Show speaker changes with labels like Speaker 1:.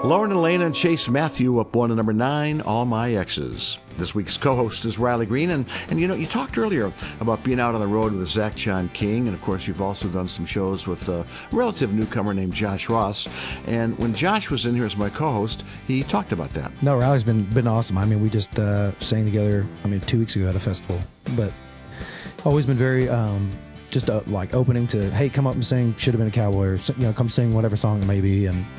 Speaker 1: Lauren Elena and Chase Matthew up one to number 9, All My Exes. This week's co-host is Riley Green, and you talked earlier about being out on the road with Zach John King, and of course you've also done some shows with a relative newcomer named Josh Ross. And when Josh was in here as my co-host, he talked about that.
Speaker 2: No, Riley's been awesome. I mean, we just sang together. 2 weeks ago at a festival, but always been very just like opening to, hey, come up and sing Should Have Been a Cowboy, or come sing whatever song it may be, and